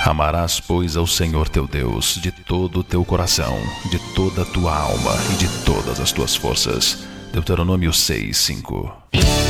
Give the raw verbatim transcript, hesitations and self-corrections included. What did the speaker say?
Amarás, pois, ao Senhor teu Deus de todo o teu coração, de toda a tua alma e de todas as tuas forças. Deuteronômio seis, cinco.